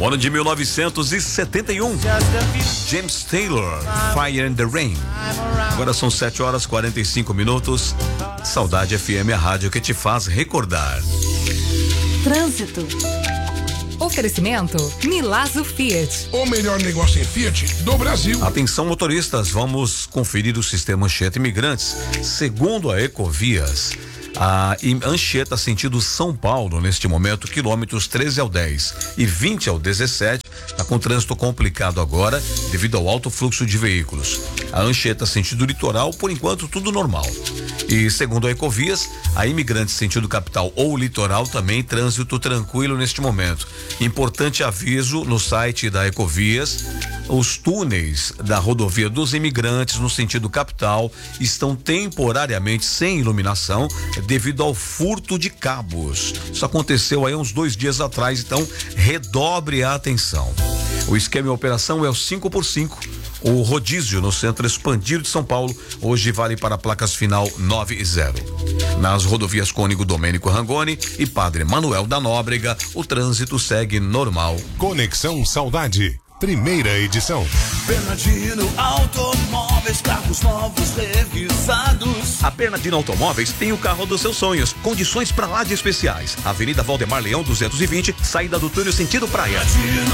O ano de 1971. James Taylor, Fire in the Rain. Agora são 7h45. Saudade FM, a rádio que te faz recordar. Trânsito. Oferecimento Milazzo Fiat. O melhor negócio em Fiat do Brasil. Atenção, motoristas, vamos conferir o sistema Anchieta Imigrantes. Segundo a Ecovias, a Anchieta sentido São Paulo, neste momento, quilômetros 13 ao 10 e 20 ao 17, está com trânsito complicado agora, devido ao alto fluxo de veículos. A Anchieta sentido litoral, por enquanto, tudo normal. E segundo a Ecovias, a Imigrantes sentido capital ou litoral também trânsito tranquilo neste momento. Importante aviso no site da Ecovias: os túneis da rodovia dos Imigrantes no sentido capital estão temporariamente sem iluminação devido ao furto de cabos. Isso aconteceu aí uns 2 dias atrás, então redobre a atenção. O esquema e operação é o 5x5. O rodízio no Centro Expandido de São Paulo hoje vale para placas final 9 e 0. Nas rodovias Cônigo Domênico Rangoni e Padre Manuel da Nóbrega, o trânsito segue normal. Conexão Saudade, primeira edição. Bernardino Automóveis, carros novos revisados. A Bernardino Automóveis tem o carro dos seus sonhos, condições pra lá de especiais. Avenida Valdemar Leão 220, saída do túnel sentido praia.